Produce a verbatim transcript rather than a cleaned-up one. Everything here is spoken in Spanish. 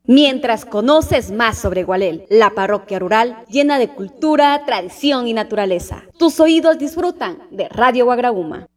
Mientras conoces más sobre Gualel, la parroquia rural llena de cultura, tradición y naturaleza. Tus oídos disfrutan de Radio Guagraúma.